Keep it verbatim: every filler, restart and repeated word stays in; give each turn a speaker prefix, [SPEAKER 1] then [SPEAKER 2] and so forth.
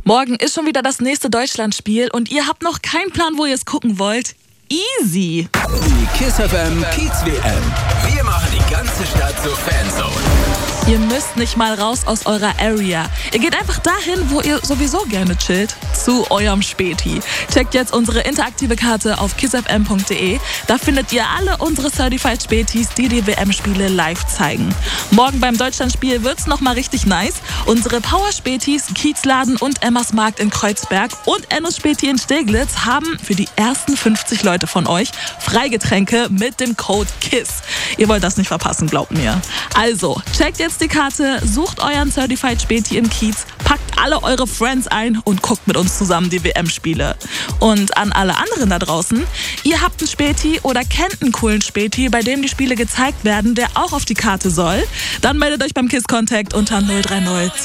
[SPEAKER 1] Morgen ist schon wieder das nächste Deutschlandspiel und ihr habt noch keinen Plan, wo ihr es gucken wollt? Easy!
[SPEAKER 2] Die KISS F M Kiez W M. Wir machen die ganze Stadt zur Fanzone.
[SPEAKER 1] Ihr müsst nicht mal raus aus eurer Area. Ihr geht einfach dahin, wo ihr sowieso gerne chillt. Zu eurem Späti. Checkt jetzt unsere interaktive Karte auf kiss f m punkt d e. Da findet ihr alle unsere Certified Spätis, die die W M-Spiele live zeigen. Morgen beim Deutschlandspiel wird's nochmal richtig nice. Unsere Power-Spätis, Kiezladen und Emmas Markt in Kreuzberg und Ennos Späti in Steglitz haben für die ersten fünfzig Leute von euch Freigetränke mit dem Code KISS. Ihr wollt das nicht verpassen, glaubt mir. Also, checkt jetzt die Karte, sucht euren Certified Späti im Kiez, packt alle eure Friends ein und guckt mit uns zusammen die W M-Spiele. Und an alle anderen da draußen, ihr habt einen Späti oder kennt einen coolen Späti, bei dem die Spiele gezeigt werden, der auch auf die Karte soll, dann meldet euch beim KISS Contact unter null drei null